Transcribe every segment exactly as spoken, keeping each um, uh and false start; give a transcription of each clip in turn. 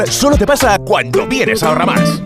Solo te pasa cuando vienes a Ahorramás.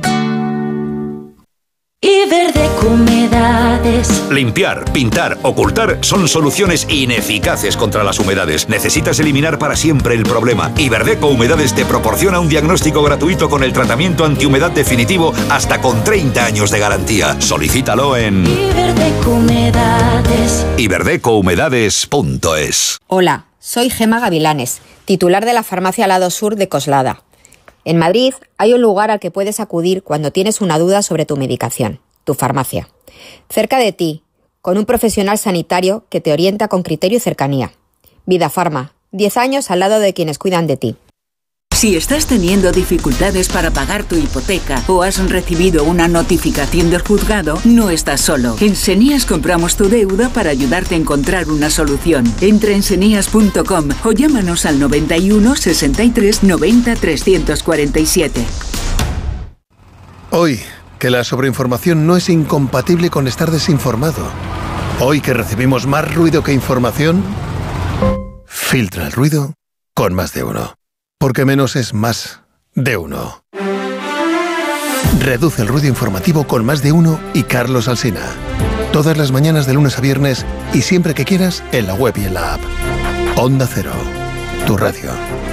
Iberdeco Humedades. Limpiar, pintar, ocultar son soluciones ineficaces contra las humedades. Necesitas eliminar para siempre el problema. Iberdeco Humedades te proporciona un diagnóstico gratuito con el tratamiento antihumedad definitivo hasta con treinta años de garantía. Solicítalo en Iberdeco Humedades. iberdeco humedades punto es. Hola, soy Gema Gavilanes, titular de la farmacia Lado Sur de Coslada. En Madrid hay un lugar al que puedes acudir cuando tienes una duda sobre tu medicación, tu farmacia. Cerca de ti, con un profesional sanitario que te orienta con criterio y cercanía. Vida Farma, diez años al lado de quienes cuidan de ti. Si estás teniendo dificultades para pagar tu hipoteca o has recibido una notificación del juzgado, no estás solo. En Senías compramos tu deuda para ayudarte a encontrar una solución. Entra en senías punto com o llámanos al noventa y uno, sesenta y tres, noventa, trescientos cuarenta y siete. Hoy, que la sobreinformación no es incompatible con estar desinformado. Hoy que recibimos más ruido que información, filtra el ruido con Más de Uno. Porque menos es más de uno. Reduce el ruido informativo con Más de Uno y Carlos Alsina. Todas las mañanas de lunes a viernes y siempre que quieras en la web y en la app. Onda Cero, tu radio.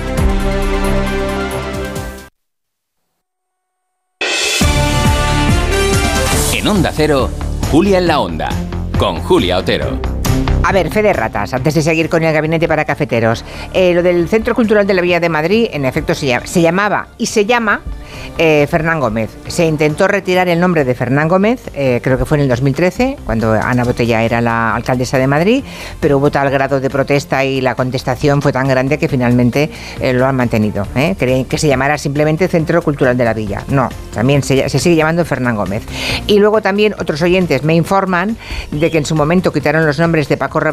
En Onda Cero, Julia en la Onda, con Julia Otero. A ver, fe de ratas, antes de seguir con el gabinete para cafeteros. Eh, lo del Centro Cultural de la Villa de Madrid, en efecto, se, llama, se llamaba y se llama eh, Fernán Gómez. Se intentó retirar el nombre de Fernán Gómez, eh, creo que fue en el dos mil trece, cuando Ana Botella era la alcaldesa de Madrid, pero hubo tal grado de protesta y la contestación fue tan grande que finalmente eh, lo han mantenido. ¿eh? Creen que se llamara simplemente Centro Cultural de la Villa. No, también se, se sigue llamando Fernán Gómez. Y luego también otros oyentes me informan de que en su momento quitaron los nombres de Paco